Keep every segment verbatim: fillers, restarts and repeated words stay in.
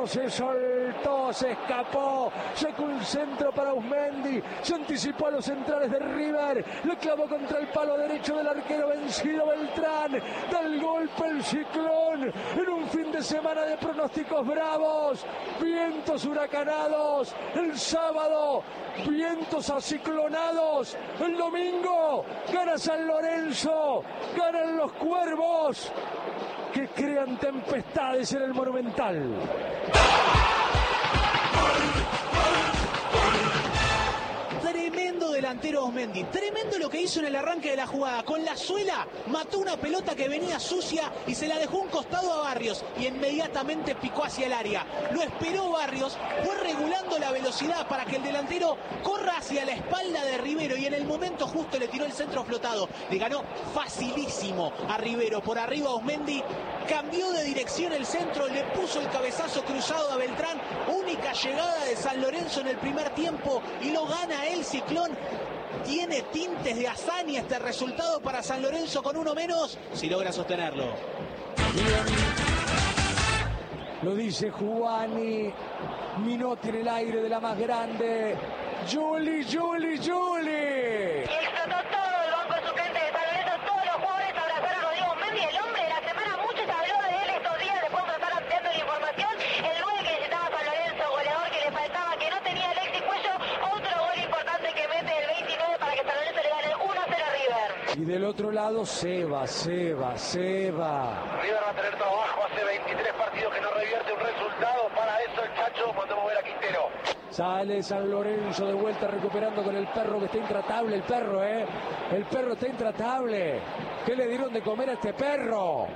Pero se soltó, se escapó, sacó un centro para Auzmendi, se anticipó a los centrales de River, le clavó contra el palo derecho del arquero vencido Beltrán, da el golpe el Ciclón, en un fin de semana de pronósticos bravos, vientos huracanados, el sábado, vientos aciclonados, el domingo, gana San Lorenzo, ganan los Cuervos, que crean tempestades en el Monumental. Tremendo delantero Auzmendi, tremendo lo que hizo en el arranque de la jugada. Con la suela mató una pelota que venía sucia y se la dejó un costado a Barrios y inmediatamente picó hacia el área. Lo esperó Barrios, fue regulando la velocidad para que el delantero corra hacia la espalda de Rivero y en el momento justo le tiró el centro flotado. Le ganó facilísimo a Rivero, por arriba Auzmendi, cambió de dirección el centro, le puso el cabezazo cruzado a Beltrán, única llegada de San Lorenzo en el primer tiempo y lo gana el Ciclón. Tiene tintes de hazaña este resultado para San Lorenzo con uno menos, si logra sostenerlo. Bien. Lo dice Juani, Minotti en el aire de la más grande. Juli, Juli, Juli. Explotó todo el banco de suplentes de San Lorenzo, todos los jugadores abrazaron a Diego Auzmendi, el hombre de la semana. Mucho se habló de él estos días, después de estar ampliando la información. El nueve que necesitaba San Lorenzo, goleador que le faltaba, que no tenía Alexis Cuello. Otro gol importante que mete el veintinueve para que San Lorenzo le gane uno a cero a River. Y del otro lado, Seba, Seba, Seba. River va a tener trabajo, hace veintitrés partidos que no revierte un resultado. Para eso el Chacho mandó mover a Quintero. Sale San Lorenzo de vuelta recuperando con el perro que está intratable, el perro, ¿eh? El perro está intratable. ¿Qué le dieron de comer a este perro?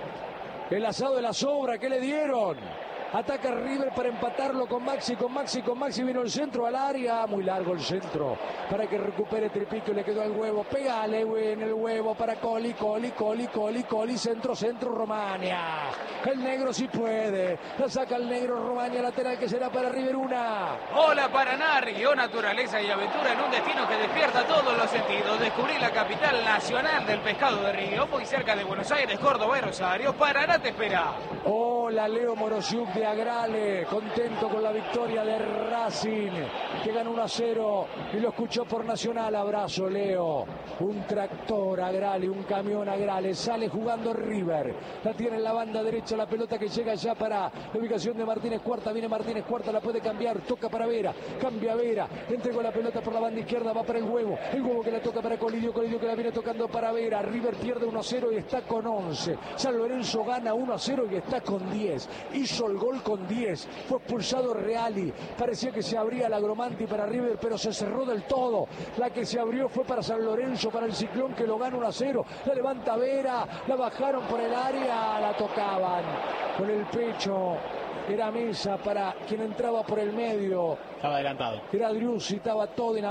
El asado de la sobra, ¿qué le dieron? Ataca River para empatarlo con Maxi, con Maxi, con Maxi, vino el centro al área, muy largo el centro, para que recupere Tripico, le quedó al huevo, pegale en el huevo para Coli, Coli, Coli, Coli, Coli, centro, centro, Romagna, el negro sí puede, la saca el negro, Romagna, lateral que será para River, una. Hola Paraná, Río, naturaleza y aventura en un destino que despierta todos los sentidos. Descubrí la capital nacional del pescado de Río, muy cerca de Buenos Aires, Córdoba y Rosario. Paraná te espera. Hola Leo Morosiuk de Agrale, contento con la victoria de Racing, que ganó uno a cero y lo escuchó por Nacional. Abrazo Leo, un tractor Agrale, un camión Agrale, sale jugando River, la tiene en la banda derecha, la pelota que llega ya para la ubicación de Martínez Cuarta, viene Martínez Cuarta, la puede cambiar, toca para Vera, cambia Vera, entregó la pelota por la banda izquierda, va para el huevo, el huevo que la toca para Colidio, Colidio que la viene tocando para Vera, River pierde uno a cero y está con once, San Lorenzo gana uno a cero y está con diez, hizo el gol con diez, fue expulsado Reali, parecía que se abría la Agromanti para River, pero se cerró del todo, la que se abrió fue para San Lorenzo, para el Ciclón que lo gana uno a cero, la levanta Vera, la bajaron por el área, la tocaban con el pecho, era Mesa para quien entraba por el medio, Estaba adelantado. era Driussi, estaba todo en